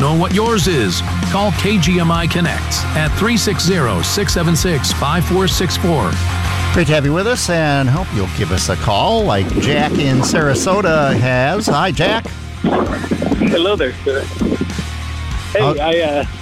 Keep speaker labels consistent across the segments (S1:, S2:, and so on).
S1: know what yours is. Call KGMI Connects at 360-676-5464.
S2: Great to have you with us, and hope you'll give us a call like Jack in Sarasota has. Hi, Jack.
S3: Hello there, sir. Hey,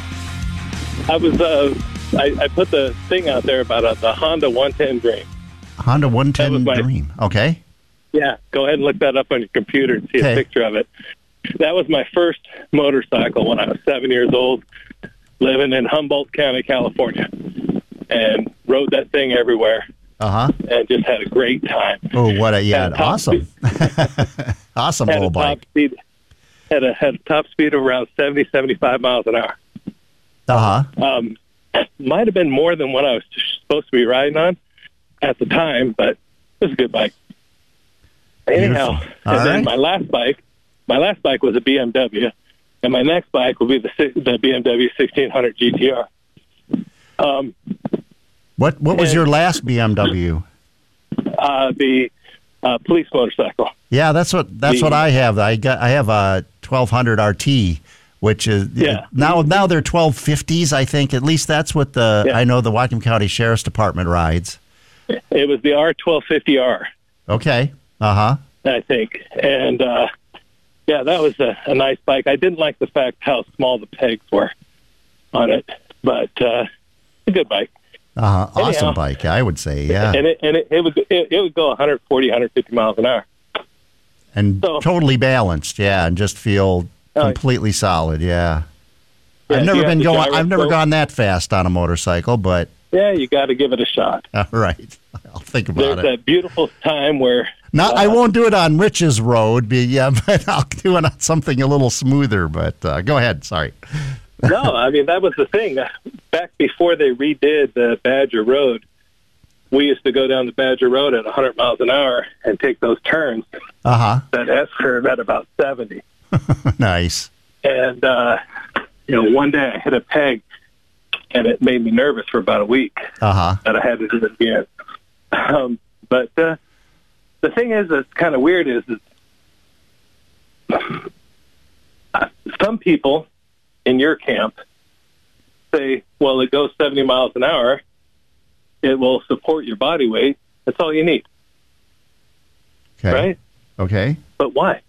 S3: I put the thing out there about the Honda 110 Dream.
S2: Honda 110 Dream. Okay.
S3: Yeah, go ahead and look that up on your computer and see a picture of it. That was my first motorcycle when I was 7 years old, living in Humboldt County, California, and rode that thing everywhere. And just had a great time.
S2: Oh, what awesome. Awesome little bike.
S3: Had a top speed of around 70, 75 miles an hour. Might have been more than what I was supposed to be riding on at the time, but it was a good bike. Anyhow, then my last bike was a BMW, and my next bike will be the BMW 1600 GTR.
S2: What was your last BMW?
S3: The police motorcycle.
S2: Yeah, that's what I have. I have a 1200 RT, which is now they're 1250s. I think at least that's what I know the Whatcom County Sheriff's Department rides.
S3: It was the R1250R.
S2: Okay.
S3: I think, and that was a nice bike. I didn't like the fact how small the pegs were on it, but a good bike.
S2: Awesome bike, I would say, yeah.
S3: And it would go 140, 150 miles an hour.
S2: And totally balanced, and just feel completely solid, I've never gone that fast on a motorcycle, but
S3: you got to give it a shot.
S2: All right, I'll think about
S3: it. There's that beautiful time where
S2: I won't do it on Rich's road, but I'll do it on something a little smoother. But go ahead, sorry.
S3: No, I mean, that was the thing. Back before they redid the Badger Road, we used to go down the Badger Road at 100 miles an hour and take those turns. That S-curve at about 70.
S2: Nice.
S3: And, one day I hit a peg, and it made me nervous for about a week that I had to do it again. But the thing is that's kind of weird is some people in your camp say, well, it goes 70 miles an hour. It will support your body weight. That's all you need.
S2: Okay.
S3: Right?
S2: Okay.
S3: But why?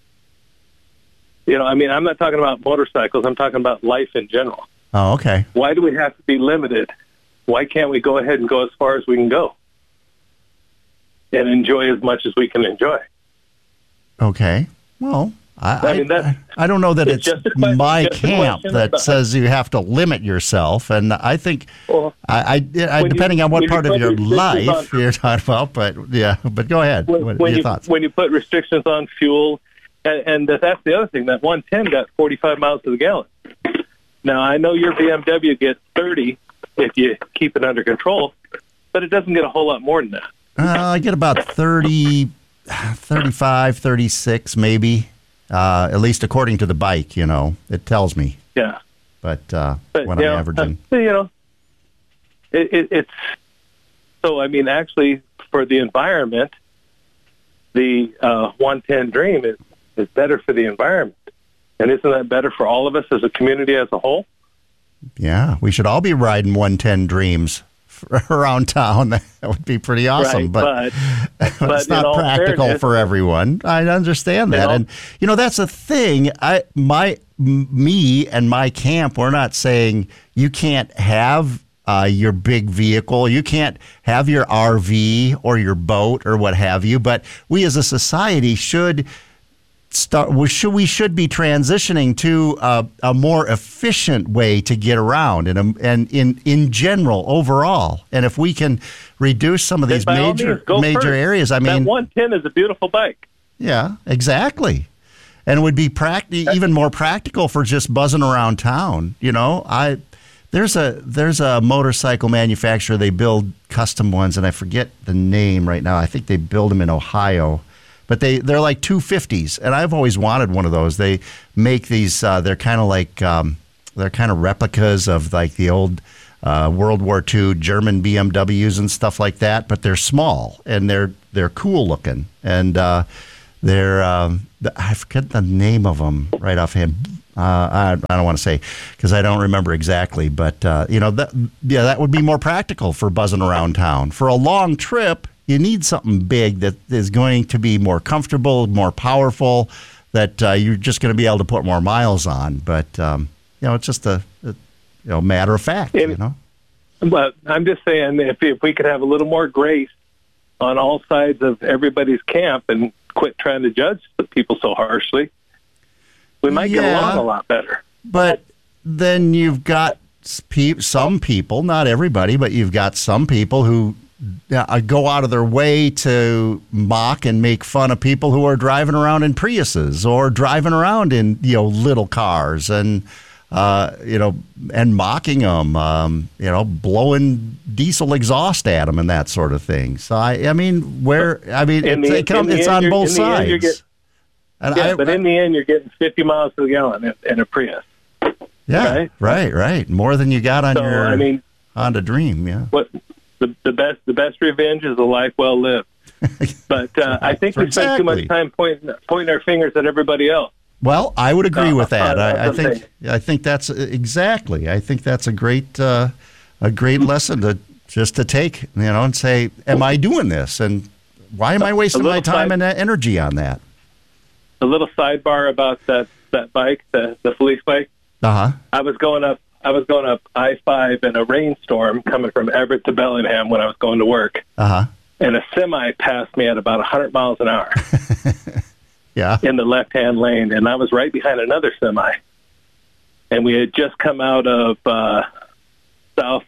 S3: I'm not talking about motorcycles. I'm talking about life in general.
S2: Oh, okay.
S3: Why do we have to be limited? Why can't we go ahead and go as far as we can go and enjoy as much as we can enjoy?
S2: Okay. Well, I don't know that it's my camp that says you have to limit yourself, and I think depending on what part of your life you're talking about, but go ahead. What are your thoughts?
S3: When you put restrictions on fuel, and that's the other thing, that 110 got 45 miles to the gallon. Now, I know your BMW gets 30 if you keep it under control, but it doesn't get a whole lot more than that.
S2: I get about 30, 35, 36 maybe. At least according to the bike, it tells me.
S3: Yeah.
S2: But when I'm averaging.
S3: It's so, actually, for the environment, the 110 Dream is better for the environment. And isn't that better for all of us as a community as a whole?
S2: Yeah, we should all be riding 110 Dreams around town. That would be pretty awesome,
S3: right,
S2: but it's not practical for everyone. I understand that, and that's the thing. Me and my camp, we're not saying you can't have your big vehicle, you can't have your RV or your boat or what have you, but we as a society should be transitioning to a more efficient way to get around and in general overall. And if we can reduce some of these major areas,
S3: that 110 is a beautiful bike.
S2: Yeah, exactly. And it would be even more practical for just buzzing around town. There's a motorcycle manufacturer. They build custom ones, and I forget the name right now. I think they build them in Ohio. But they're like 250s, and I've always wanted one of those. They make these. They're kind of replicas of like the old World War II German BMWs and stuff like that. But they're small and they're cool looking, and they're I forget the name of them right offhand. I don't want to say because I don't remember exactly, but that would be more practical for buzzing around town. For a long trip, you need something big that is going to be more comfortable, more powerful, that you're just going to be able to put more miles on. But it's just a matter of fact.
S3: But I'm just saying, if we could have a little more grace on all sides of everybody's camp and quit trying to judge the people so harshly, we might get along a lot better.
S2: But then you've got some people, not everybody, but you've got some people who go out of their way to mock and make fun of people who are driving around in Priuses or driving around in little cars and mocking them, blowing diesel exhaust at them and that sort of thing. So it's on both sides.
S3: But in the end, you're getting 50 miles to the gallon in a Prius.
S2: Yeah, right. More than you got on your Honda Dream. Yeah.
S3: What the best revenge is a life well lived. But I think we spend too much time pointing our fingers at everybody else.
S2: Well, I would agree with that. I think that's exactly. I think that's a great lesson to take, and say, am I doing this, and why am I wasting my time and energy on that?
S3: A little sidebar about that bike, the police bike. I was going up I-5 in a rainstorm coming from Everett to Bellingham when I was going to work. And a semi passed me at about 100 miles an hour.
S2: Yeah.
S3: In the left-hand lane, and I was right behind another semi. And we had just come out of South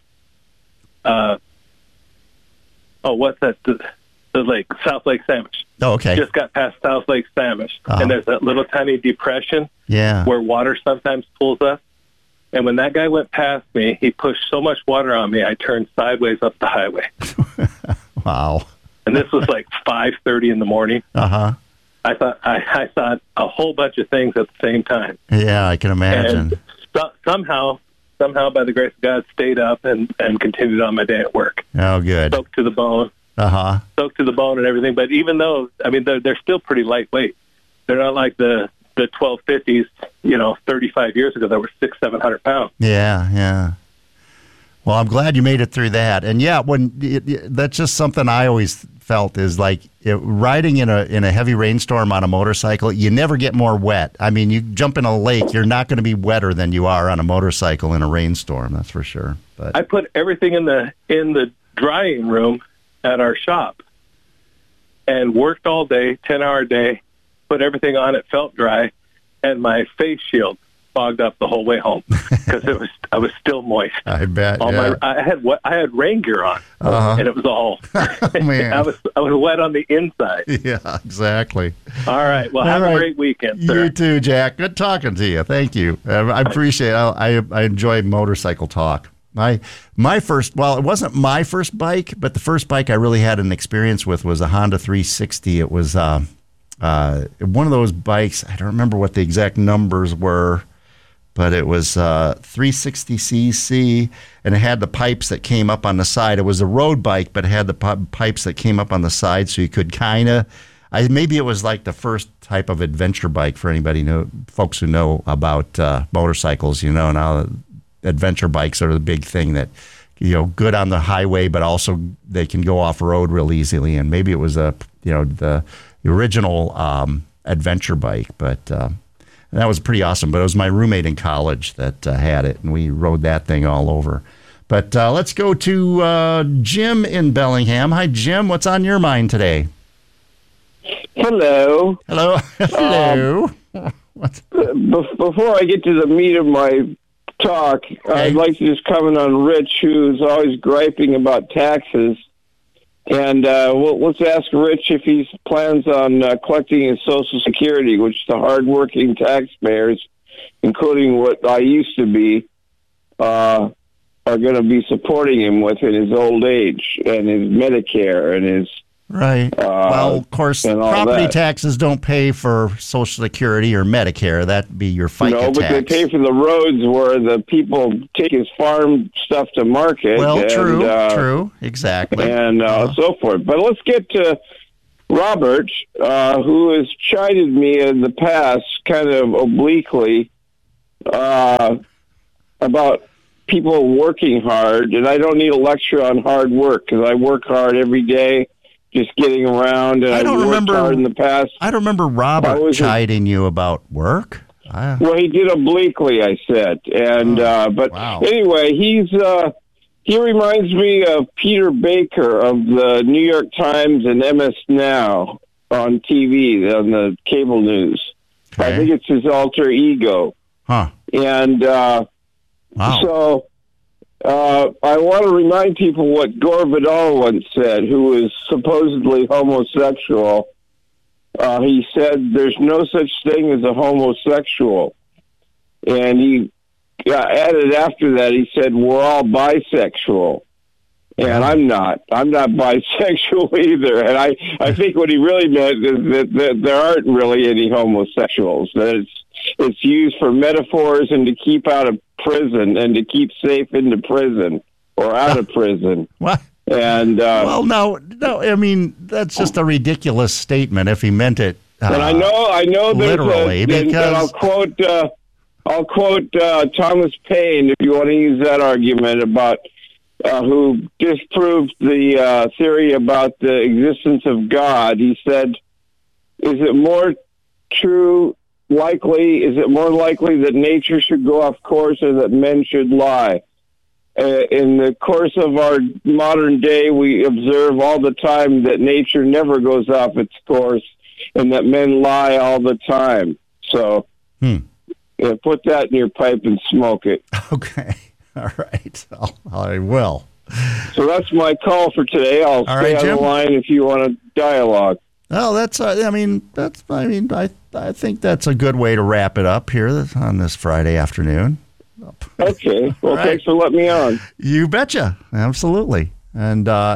S3: Lake Sandwich.
S2: Oh, okay.
S3: Just got past South Lake Sandwich. And there's that little tiny depression where water sometimes pulls up. And when that guy went past me, he pushed so much water on me, I turned sideways up the highway.
S2: Wow.
S3: And this was like 5:30 in the morning. I thought a whole bunch of things at the same time.
S2: Yeah, I can imagine.
S3: And somehow, by the grace of God, stayed up and continued on my day at work.
S2: Oh, good.
S3: Soaked to the bone. Soaked to the bone and everything. But even though, they're still pretty lightweight. They're not like the 1250s, 35 years ago that were 600-700 pounds.
S2: Yeah. Well, I'm glad you made it through that. And that's just something I always felt is like riding in a heavy rainstorm on a motorcycle, you never get more wet. I mean, you jump in a lake, you're not going to be wetter than you are on a motorcycle in a rainstorm. That's for sure. But
S3: I put everything in the drying room at our shop and worked all day, 10-hour day, put everything on it, felt dry, and my face shield fogged up the whole way home because I was still moist.
S2: I bet.
S3: I had rain gear on, and it was all.
S2: Man.
S3: I was wet on the inside.
S2: Yeah, exactly.
S3: All right. Well, have a great weekend, sir.
S2: You too, Jack. Good talking to you. Thank you. I appreciate it. I enjoy motorcycle talk. My first, well, it wasn't my first bike, but the first bike I really had an experience with was a Honda 360. It was one of those bikes. I don't remember what the exact numbers were, but it was 360cc, and it had the pipes that came up on the side. It was a road bike, but it had the pipes that came up on the side, so you could maybe it was like the first type of adventure bike for anybody folks who know about motorcycles. Now adventure bikes are the big thing that good on the highway, but also they can go off road real easily. And maybe it was the original adventure bike, but that was pretty awesome. But it was my roommate in college that had it, and we rode that thing all over. But let's go to Jim in Bellingham. Hi, Jim. What's on your mind today?
S4: Hello.
S2: Hello. Hello.
S4: Before I get to the meat of my talk, I'd like to just comment on Rich, who's always griping about taxes. And let's ask Rich if he plans on collecting his Social Security, which the hardworking taxpayers, including what I used to be, are going to be supporting him with in his old age and his Medicare and his...
S2: Right. Well, of course, property taxes don't pay for Social Security or Medicare. That'd be your FICA tax.
S4: No, but they pay for the roads where the people take his farm stuff to market.
S2: Well, true, exactly.
S4: And so forth. But let's get to Robert, who has chided me in the past kind of obliquely about people working hard, and I don't need a lecture on hard work because I work hard every day, just getting around. And I've worked hard in the past.
S2: I don't remember Robert chiding you about work.
S4: Well, he did obliquely, I said, and anyway, he reminds me of Peter Baker of the New York Times and MS Now on TV, on the cable news. Okay. I think it's his alter ego.
S2: Huh.
S4: And so I want to remind people what Gore Vidal once said, who was supposedly homosexual. He said, "There's no such thing as a homosexual." And he added after that, he said, "We're all bisexual." And I'm not bisexual either. And I think what he really meant is that there aren't really any homosexuals, that it's used for metaphors and to keep out of prison and to keep safe into prison or out of prison.
S2: What?
S4: And
S2: well, no, I mean, that's just a ridiculous statement if he meant it.
S4: And I know
S2: literally, because
S4: I'll quote Thomas Paine if you want to use that argument about who disproved the theory about the existence of God. He said, Is it more likely that nature should go off course or that men should lie? In the course of our modern day, we observe all the time that nature never goes off its course and that men lie all the time. So put that in your pipe and smoke it.
S2: Okay. All right. I will.
S4: So that's my call for today. I'll stay on the line if you want to dialogue.
S2: Well, I think that's a good way to wrap it up here on this Friday afternoon.
S4: Okay. Well, thanks for letting me on.
S2: You betcha. Absolutely. And, all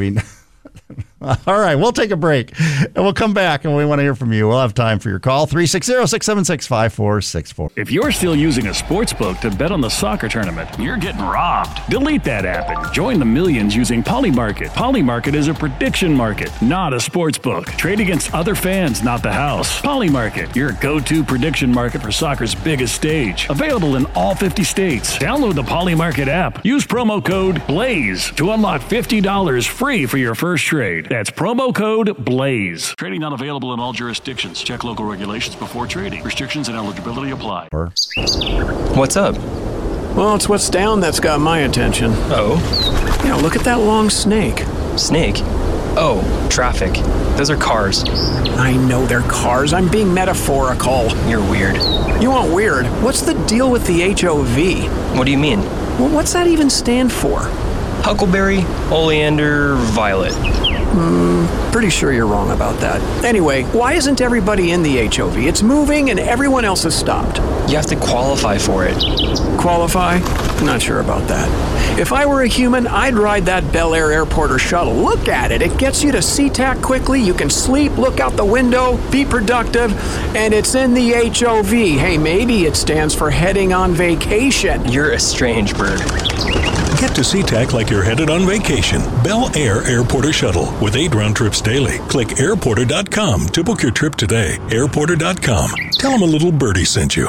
S2: right, we'll take a break and we'll come back and we want to hear from you. We'll have time for your call, 360-676-5464.
S1: If you're still using a sports book to bet on the soccer tournament, you're getting robbed. Delete that app and join the millions using Polymarket. Polymarket is a prediction market, not a sports book. Trade against other fans, not the house. Polymarket, your go-to prediction market for soccer's biggest stage. Available in all 50 states. Download the Polymarket app. Use promo code BLAZE to unlock $50 free for your first trade. That's promo code BLAZE. Trading not available in all jurisdictions. Check local regulations before trading. Restrictions and eligibility apply.
S5: What's up?
S6: Well, it's what's down that's got my attention.
S5: Oh?
S6: Yeah, look at that long snake.
S5: Snake? Oh, traffic. Those are cars.
S6: I know they're cars. I'm being metaphorical.
S5: You're weird.
S6: You want weird? What's the deal with the HOV?
S5: What do you mean?
S6: Well, what's that even stand for?
S5: Huckleberry, oleander, violet.
S6: Pretty sure you're wrong about that. Anyway, why isn't everybody in the HOV? It's moving and everyone else has stopped.
S5: You have to qualify for it.
S6: Qualify? Not sure about that. If I were a human, I'd ride that Bel Air airport or shuttle. Look at it. It gets you to SeaTac quickly. You can sleep, look out the window, be productive, and it's in the HOV. Hey, maybe it stands for heading on vacation.
S5: You're a strange bird.
S7: Get to SeaTac like you're headed on vacation. Bel Air Airport or Shuttle with 8 round trips daily. Click airporter.com to book your trip today. Airporter.com. Tell them a little birdie sent you.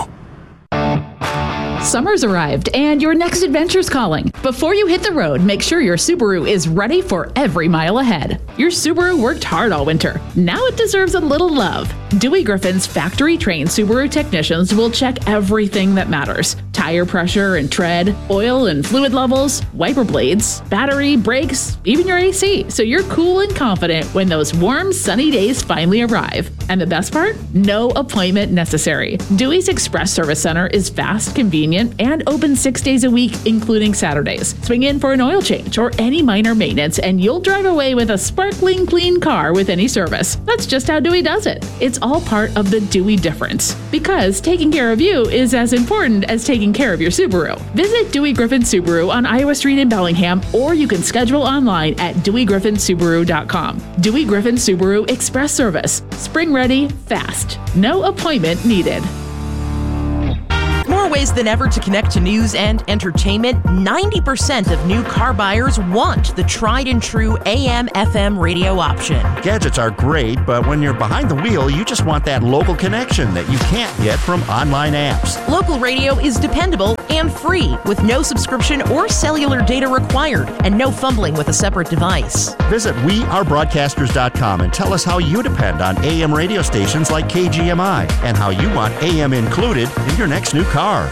S8: Summer's arrived and your next adventure's calling. Before you hit the road, make sure your Subaru is ready for every mile ahead. Your Subaru worked hard all winter. Now it deserves a little love. Dewey Griffin's factory-trained Subaru technicians will check everything that matters. Tire pressure and tread, oil and fluid levels, wiper blades, battery, brakes, even your AC, so you're cool and confident when those warm, sunny days finally arrive. And the best part? No appointment necessary. Dewey's Express Service Center is fast, convenient, and open 6 days a week, including Saturdays. Swing in for an oil change or any minor maintenance, and you'll drive away with a sparkling clean car with any service. That's just how Dewey does it. It's all part of the Dewey difference. Because taking care of you is as important as taking care of your Subaru. Visit Dewey Griffin Subaru on Iowa Street in Bellingham, or you can schedule online at DeweyGriffinSubaru.com. Dewey Griffin Subaru Express Service. Spring ready, fast. No appointment needed.
S9: More ways than ever to connect to news and entertainment, 90% of new car buyers want the tried and true AM/FM radio option.
S2: Gadgets are great, but when you're behind the wheel, you just want that local connection that you can't get from online apps.
S9: Local radio is dependable and free, with no subscription or cellular data required, and no fumbling with a separate device.
S2: Visit wearebroadcasters.com and tell us how you depend on AM radio stations like KGMI and how you want AM included in your next new car.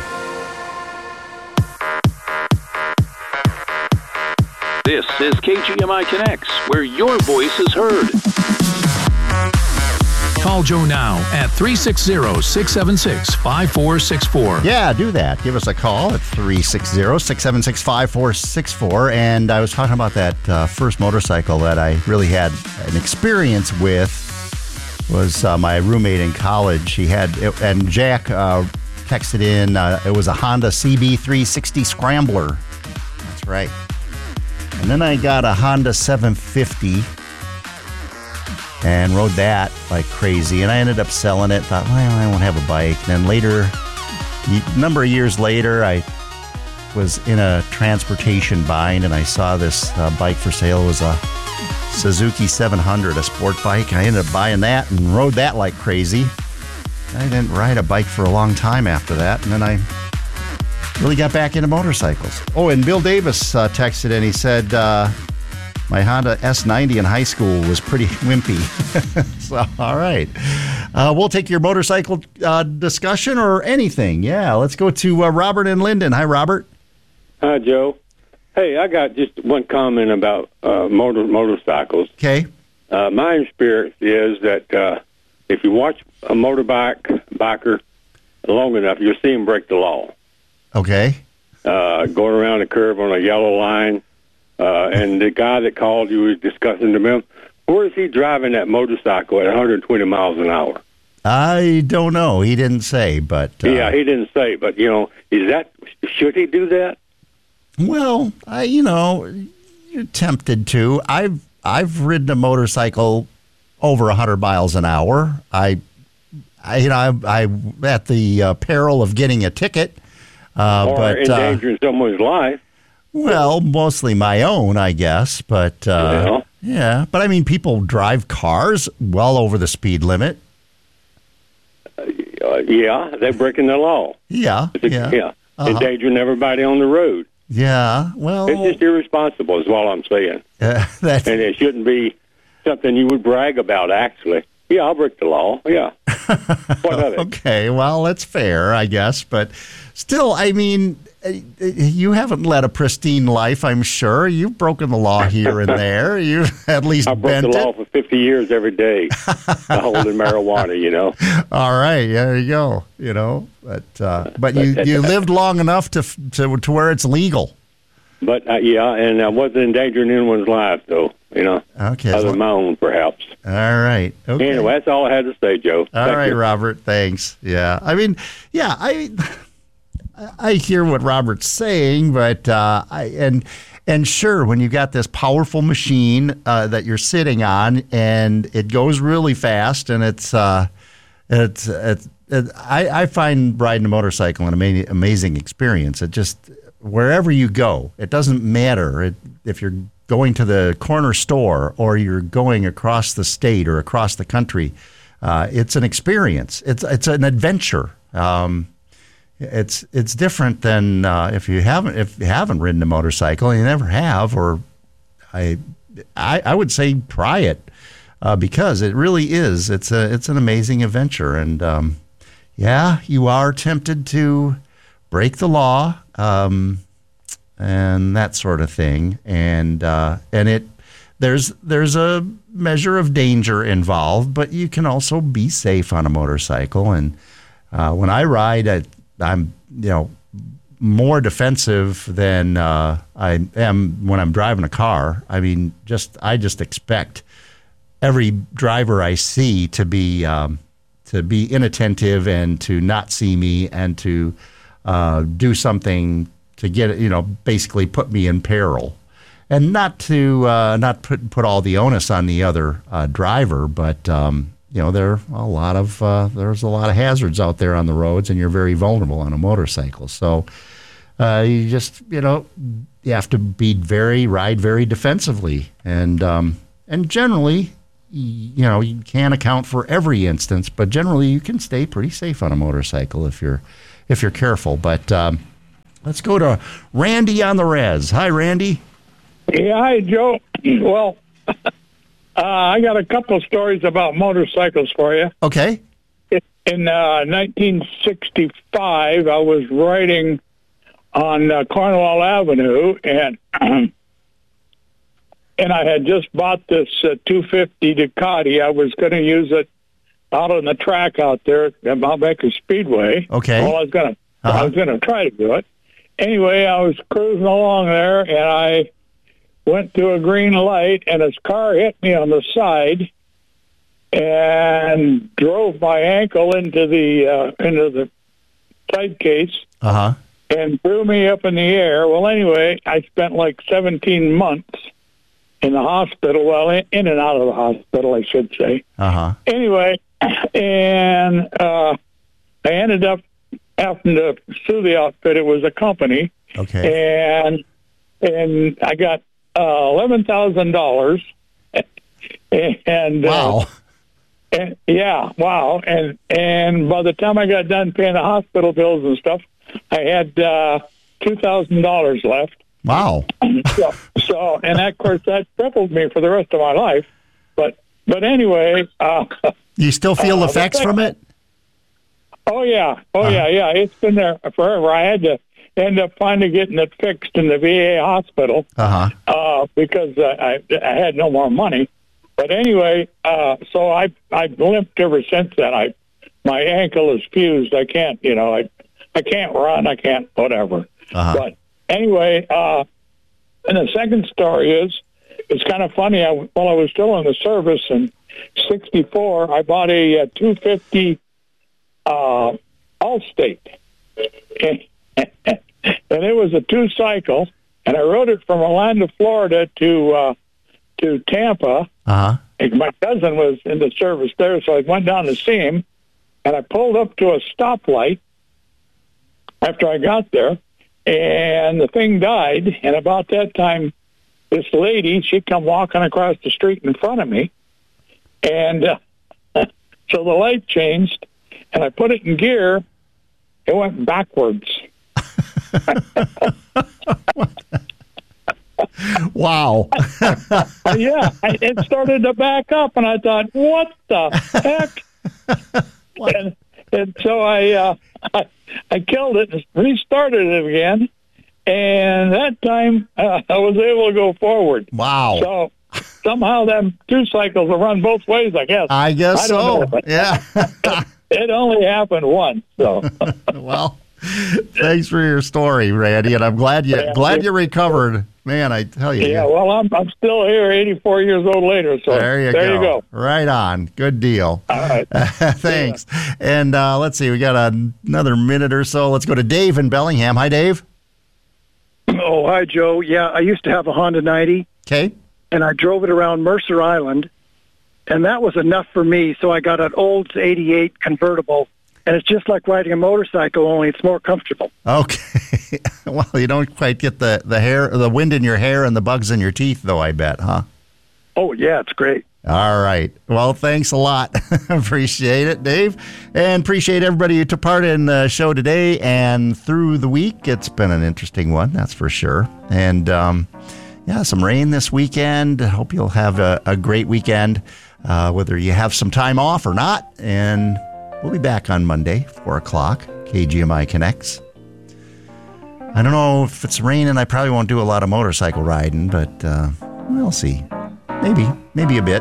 S10: This is KGMI Connects, where your voice is heard.
S7: Call Joe now at 360-676-5464.
S2: Yeah, do that. Give us a call at 360-676-5464. And I was talking about that first motorcycle that I really had an experience with was my roommate in college. He had, and Jack texted in, it was a Honda CB360 Scrambler. That's right. And then I got a Honda 750 and rode that like crazy. And I ended up selling it. Thought, well, I won't have a bike. And then later, a number of years later, I was in a transportation bind and I saw this bike for sale. It was a Suzuki 700, a sport bike. I ended up buying that and rode that like crazy. I didn't ride a bike for a long time after that. And then I really got back into motorcycles. Oh, and Bill Davis texted and he said, my Honda S90 in high school was pretty wimpy. So, all right. We'll take your motorcycle discussion or anything. Yeah, let's go to Robert in Linden. Hi, Robert.
S11: Hi, Joe. Hey, I got just one comment about motorcycles.
S2: Okay.
S11: My experience is that if you watch a biker long enough, you'll see him break the law.
S2: Okay.
S11: Going around a curve on a yellow line, and the guy that called you was discussing to him, where is he driving that motorcycle at 120 miles an hour?
S2: I don't know. He didn't say, but...
S11: yeah, he didn't say, but, should he do that?
S2: Well, you're tempted to. I've ridden a motorcycle over 100 miles an hour. I at the peril of getting a ticket.
S11: Or endangering someone's life.
S2: Well, mostly my own, I guess. But, yeah. But, I mean, people drive cars well over the speed limit.
S11: Yeah, they're breaking the law.
S2: Yeah.
S11: Endangering everybody on the road.
S2: Yeah, well...
S11: It's just irresponsible is all I'm saying. And it shouldn't be something you would brag about, actually. Yeah, I'll break the law. Yeah. What of it?
S2: Okay, well, that's fair, I guess. But still, I mean, you haven't led a pristine life, I'm sure. You've broken the law here and there. You've at least bent it.
S11: I broke the law for 50 years every day, holding marijuana,
S2: All right, there you go, But you lived long enough to where it's legal.
S11: But, and I wasn't endangering anyone's life, though,
S2: Okay.
S11: Other than my own, perhaps.
S2: All right. Okay.
S11: Anyway, that's all I had to say, Joe.
S2: All right, Robert. Thanks. Yeah. I mean, yeah, I hear what Robert's saying, but and sure, when you got this powerful machine that you're sitting on and it goes really fast, and I find riding a motorcycle an amazing experience. It just wherever you go, it doesn't matter if you're going to the corner store or you're going across the state or across the country. It's an experience. It's an adventure. It's different than if you haven't ridden a motorcycle and you never have, or I would say try it because it really is. It's an amazing adventure, and you are tempted to break the law and that sort of thing, and there's a measure of danger involved, but you can also be safe on a motorcycle. And when I ride, I'm more defensive than I am when I'm driving a car. I mean, I just expect every driver I see to be inattentive and to not see me and to do something to get basically put me in peril, and not to put all the onus on the other driver, but there's a lot of hazards out there on the roads, and you're very vulnerable on a motorcycle. So you just, you have to ride very defensively, and generally, you can't account for every instance, but generally you can stay pretty safe on a motorcycle if you're careful. But let's go to Randy on the res. Hi, Randy.
S12: Yeah, hi, Joe. Well, I got a couple of stories about motorcycles for you.
S2: Okay.
S12: In 1965, I was riding on Cornwall Avenue, and I had just bought this 250 Ducati. I was going to use it out on the track out there at Mount Baker Speedway.
S2: Okay.
S12: Well, I was going to try to do it. Anyway, I was cruising along there, and I went to a green light, and his car hit me on the side and drove my ankle into the side case. And threw me up in the air. Well, anyway, I spent like 17 months in the hospital. Well, in and out of the hospital, I should say. Anyway, and I ended up having to sue the outfit. It was a company.
S2: Okay.
S12: And I got $11,000. And
S2: wow.
S12: And yeah, wow. And by the time I got done paying the hospital bills and stuff, I had $2,000 left.
S2: Wow.
S12: So, and of course, that crippled me for the rest of my life. But anyway,
S2: you still feel effects from it?
S12: Oh yeah, yeah. It's been there forever. I had to end up finally getting it fixed in the VA hospital because I had no more money. But anyway, so I've limped ever since then. My ankle is fused. I can't, I can't run. I can't, whatever. But anyway, and the second story is, it's kind of funny. While I was still in the service in '64, I bought a 250 Allstate, and it was a 2-cycle, and I rode it from Orlando, Florida to Tampa. And my cousin was in the service there, so I went down to see him, and I pulled up to a stoplight after I got there, and the thing died. And about that time, this lady, she come walking across the street in front of me, and so the light changed, and I put it in gear. It went backwards.
S2: Wow.
S12: Yeah, it started to back up, and I thought, what the heck? And so I killed it and restarted it again, and that time I was able to go forward.
S2: Wow.
S12: So somehow them 2 cycles will run both ways, I guess.
S2: I guess so.
S12: Yeah. It only happened once, so.
S2: Well, thanks for your story, Randy, and I'm glad you recovered. Man, I tell you.
S12: Yeah, well, I'm still here 84 years old later, so
S2: there you go. Right on. Good deal.
S12: All right.
S2: Thanks. Yeah. And let's see, we got another minute or so. Let's go to Dave in Bellingham. Hi, Dave.
S13: Oh, hi, Joe. Yeah, I used to have a Honda 90.
S2: Okay.
S13: And I drove it around Mercer Island, and that was enough for me, so I got an Olds 88 convertible. And it's just like riding a motorcycle, only it's more comfortable.
S2: Okay. Well, you don't quite get the wind in your hair and the bugs in your teeth, though, I bet, huh?
S13: Oh, yeah, it's great.
S2: All right. Well, thanks a lot. Appreciate it, Dave. And appreciate everybody who took part in the show today and through the week. It's been an interesting one, that's for sure. And, some rain this weekend. I hope you'll have a great weekend, whether you have some time off or not. And we'll be back on Monday, 4 o'clock, KGMI Connects. I don't know if it's raining. I probably won't do a lot of motorcycle riding, but we'll see. Maybe a bit.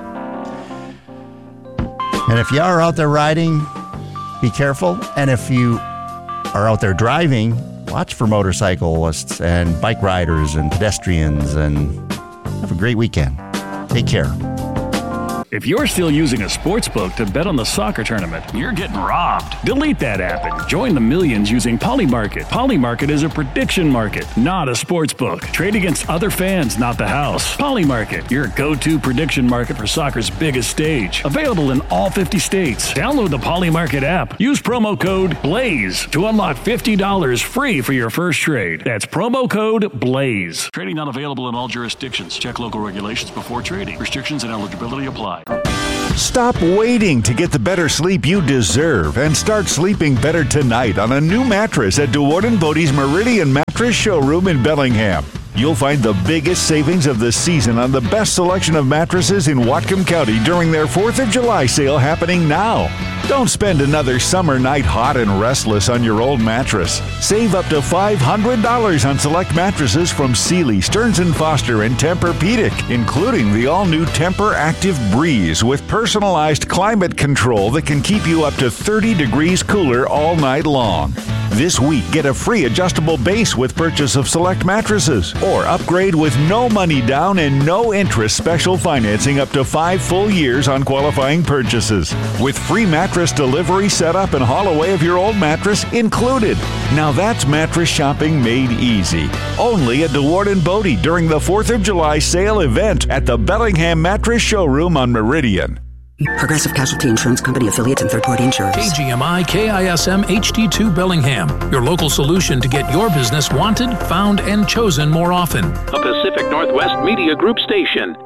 S2: And if you are out there riding, be careful. And if you are out there driving, watch for motorcyclists and bike riders and pedestrians, and have a great weekend. Take care.
S1: If you're still using a sportsbook to bet on the soccer tournament, you're getting robbed. Delete that app and join the millions using Polymarket. Polymarket is a prediction market, not a sportsbook. Trade against other fans, not the house. Polymarket, your go-to prediction market for soccer's biggest stage. Available in all 50 states. Download the Polymarket app. Use promo code BLAZE to unlock $50 free for your first trade. That's promo code BLAZE. Trading not available in all jurisdictions. Check local regulations before trading. Restrictions and eligibility apply.
S14: Stop waiting to get the better sleep you deserve and start sleeping better tonight on a new mattress at DeWard & Bode's Meridian Mattress Showroom in Bellingham. You'll find the biggest savings of the season on the best selection of mattresses in Whatcom County during their 4th of July sale happening now. Don't spend another summer night hot and restless on your old mattress. Save up to $500 on select mattresses from Sealy, Stearns & Foster, and Tempur-Pedic, including the all-new Tempur Active Breeze with personalized climate control that can keep you up to 30 degrees cooler all night long. This week, get a free adjustable base with purchase of select mattresses, or upgrade with no money down and no interest special financing up to 5 full years on qualifying purchases, with free mattress delivery, setup, and haul away of your old mattress included. Now that's mattress shopping made easy. Only at DeWard & Bode during the 4th of July sale event at the Bellingham Mattress Showroom on Meridian.
S15: Progressive Casualty Insurance Company affiliates and third-party insurers.
S16: KGMI KISM HD2 Bellingham, your local solution to get your business wanted, found, and chosen more often.
S10: A Pacific Northwest Media Group station.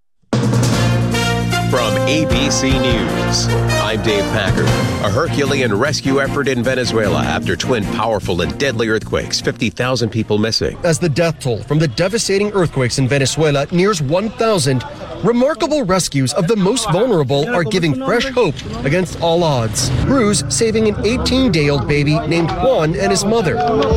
S17: From ABC News, I'm Dave Packard. A Herculean rescue effort in Venezuela after twin powerful and deadly earthquakes, 50,000 people missing.
S18: As the death toll from the devastating earthquakes in Venezuela nears 1,000, remarkable rescues of the most vulnerable are giving fresh hope against all odds. Crews saving an 18-day-old baby named Juan and his mother.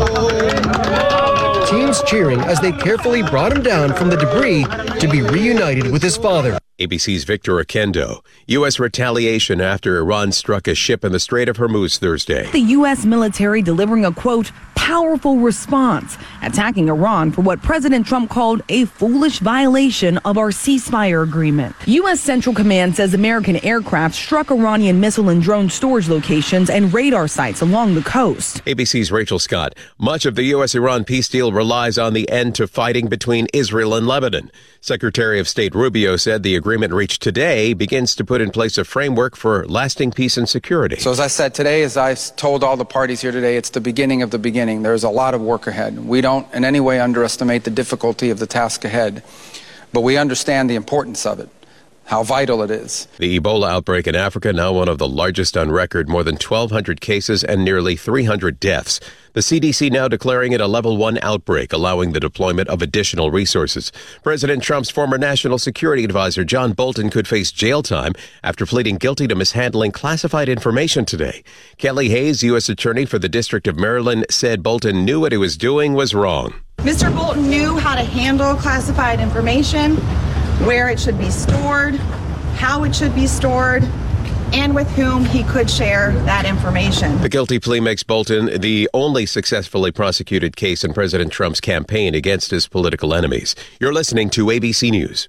S18: Teams cheering as they carefully brought him down from the debris to be reunited with his father.
S17: ABC's Victor Oquendo. U.S. retaliation after Iran struck a ship in the Strait of Hormuz Thursday.
S19: The U.S. military delivering a, quote, powerful response, attacking Iran for what President Trump called a foolish violation of our ceasefire agreement. U.S. Central Command says American aircraft struck Iranian missile and drone storage locations and radar sites along the coast.
S17: ABC's Rachel Scott. Much of the U.S.-Iran peace deal relies on the end to fighting between Israel and Lebanon. Secretary of State Rubio said the agreement reached today begins to put in place a framework for lasting peace and security.
S20: So as I said today, as I told all the parties here today, it's the beginning of the beginning. There's a lot of work ahead. We don't in any way underestimate the difficulty of the task ahead, but we understand the importance of it, how vital it is.
S17: The Ebola outbreak in Africa, now one of the largest on record, more than 1,200 cases and nearly 300 deaths. The CDC now declaring it a level 1 outbreak, allowing the deployment of additional resources. President Trump's former national security advisor, John Bolton, could face jail time after pleading guilty to mishandling classified information today. Kelly Hayes, U.S. Attorney for the District of Maryland, said Bolton knew what he was doing was wrong.
S21: Mr. Bolton knew how to handle classified information, where it should be stored, how it should be stored, and with whom he could share that information.
S17: The guilty plea makes Bolton the only successfully prosecuted case in President Trump's campaign against his political enemies. You're listening to ABC News.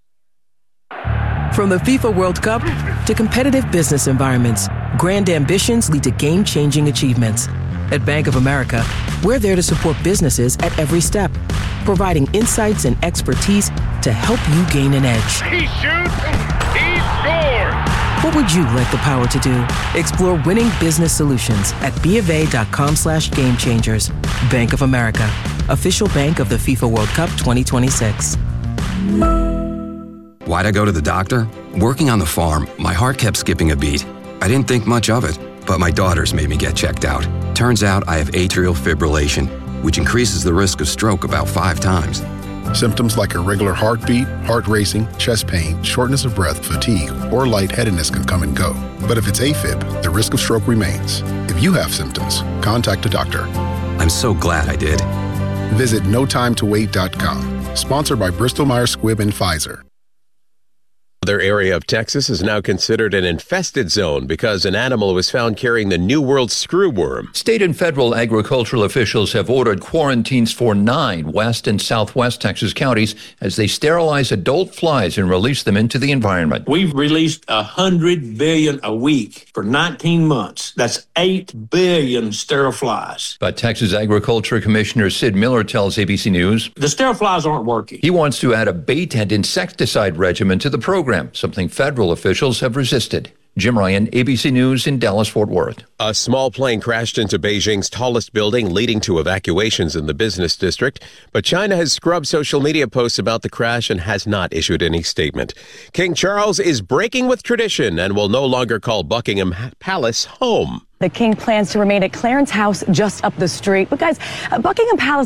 S9: From the FIFA World Cup to competitive business environments, grand ambitions lead to game-changing achievements. At Bank of America, we're there to support businesses at every step, providing insights and expertise to help you gain an edge.
S22: He shoots, he scores!
S9: What would you like the power to do? Explore winning business solutions at BofA.com/gamechangers. Bank of America, official bank of the FIFA World Cup 2026.
S23: Why'd I go to the doctor? Working on the farm, my heart kept skipping a beat. I didn't think much of it, but my daughters made me get checked out. Turns out I have atrial fibrillation, which increases the risk of stroke about 5 times.
S24: Symptoms like irregular heartbeat, heart racing, chest pain, shortness of breath, fatigue, or lightheadedness can come and go. But if it's AFib, the risk of stroke remains. If you have symptoms, contact a doctor.
S23: I'm so glad I did.
S24: Visit notimetowait.com. Sponsored by Bristol Myers Squibb and Pfizer.
S17: Another area of Texas is now considered an infested zone because an animal was found carrying the New World screwworm.
S3: State and federal agricultural officials have ordered quarantines for 9 west and southwest Texas counties as they sterilize adult flies and release them into the environment.
S4: We've released 100 billion a week for 19 months. That's 8 billion sterile flies.
S3: But Texas Agriculture Commissioner Sid Miller tells ABC News
S4: the sterile flies aren't working.
S3: He wants to add a bait and insecticide regimen to the program, something federal officials have resisted. Jim Ryan, ABC News in Dallas-Fort Worth.
S17: A small plane crashed into Beijing's tallest building, leading to evacuations in the business district. But China has scrubbed social media posts about the crash and has not issued any statement. King Charles is breaking with tradition and will no longer call Buckingham Palace home.
S5: The king plans to remain at Clarence House just up the street. But guys, Buckingham Palace